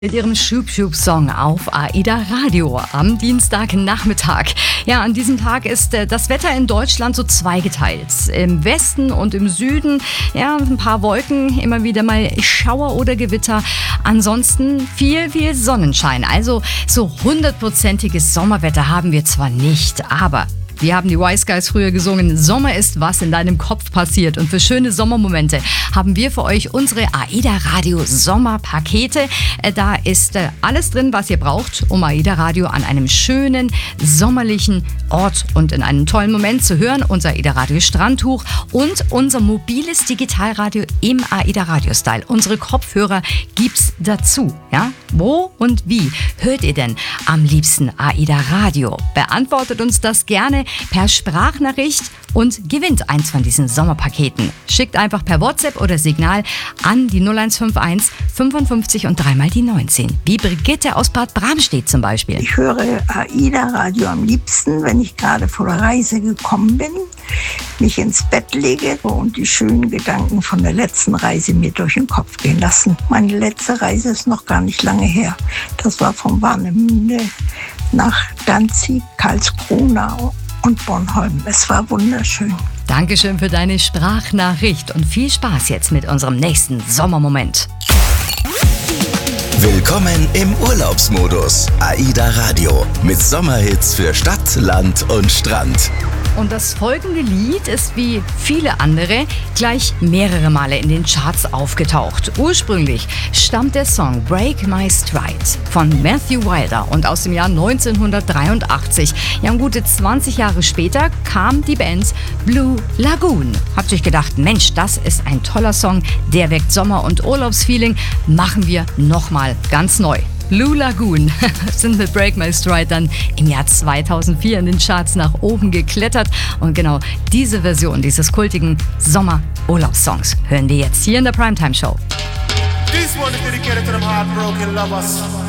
Mit ihrem Schub-Schub-Song auf AIDA Radio am Dienstagnachmittag. Ja, an diesem Tag ist das Wetter in Deutschland so zweigeteilt. Im Westen und im Süden, ja, ein paar Wolken, immer wieder mal Schauer oder Gewitter. Ansonsten viel Sonnenschein. Also so 100%iges Sommerwetter haben wir zwar nicht, aber wir haben die Wise Guys früher gesungen, Sommer ist, was in deinem Kopf passiert. Und für schöne Sommermomente haben wir für euch unsere AIDA Radio Sommerpakete. Da ist alles drin, was ihr braucht, um AIDA Radio an einem schönen, sommerlichen Ort und in einem tollen Moment zu hören. Unser AIDA Radio Strandtuch und unser mobiles Digitalradio im AIDA Radio Style. Unsere Kopfhörer gibt's dazu. Ja? Wo und wie hört ihr denn am liebsten AIDA Radio? Beantwortet uns das gerne per Sprachnachricht und gewinnt eins von diesen Sommerpaketen. Schickt einfach per WhatsApp oder Signal an die 0151 55 und dreimal die 19. Wie Brigitte aus Bad Bramstedt zum Beispiel. Ich höre AIDA Radio am liebsten, wenn ich gerade vor der Reise gekommen bin, mich ins Bett lege und die schönen Gedanken von der letzten Reise mir durch den Kopf gehen lassen. Meine letzte Reise ist noch gar nicht lange her. Das war von Warnemünde nach Danzig, Karlskrona und Bornholm. Es war wunderschön. Dankeschön für deine Sprachnachricht und viel Spaß jetzt mit unserem nächsten Sommermoment. Willkommen im Urlaubsmodus. AIDA Radio mit Sommerhits für Stadt, Land und Strand. Und das folgende Lied ist wie viele andere gleich mehrere Male in den Charts aufgetaucht. Ursprünglich stammt der Song Break My Stride von Matthew Wilder und aus dem Jahr 1983. Ja, und gute 20 Jahre später kam die Band Blue Lagoon. Habt sich gedacht, Mensch, das ist ein toller Song, der weckt Sommer- und Urlaubsfeeling. Machen wir nochmal ganz neu. Blue Lagoon sind mit Break My Stride dann im Jahr 2004 in den Charts nach oben geklettert. Und genau diese Version dieses kultigen Sommer-Urlaubssongs hören wir jetzt hier in der Primetime Show. This one is dedicated to them heartbroken lovers.